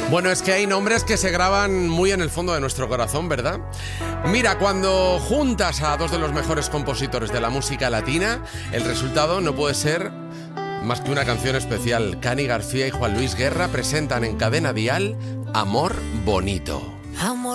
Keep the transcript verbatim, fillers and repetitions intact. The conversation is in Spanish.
Bueno, es que hay nombres que se graban muy en el fondo de nuestro corazón, ¿verdad? Mira, cuando juntas a dos de los mejores compositores de la música latina, el resultado no puede ser más que una canción especial. Cani García y Juan Luis Guerra presentan en Cadena Dial Amor Bonito. Amor